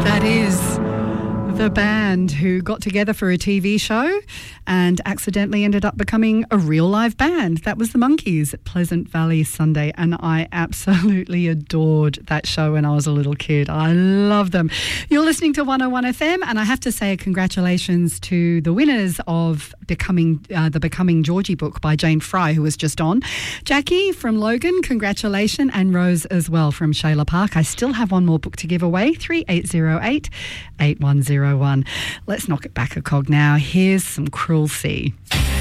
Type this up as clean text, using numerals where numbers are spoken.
That is the band who got together for a TV show and accidentally ended up becoming a real live band. That was the Monkees at Pleasant Valley Sunday, and I absolutely adored that show when I was a little kid. I love them. You're listening to 101 FM, and I have to say congratulations to the winners of the Becoming Georgie book by Jane Fry, who was just on. Jackie from Logan, congratulations, and Rose as well from Shayla Park. I still have one more book to give away, 3808 8101. Let's knock it back a cog now. Here's some Cruel Sea.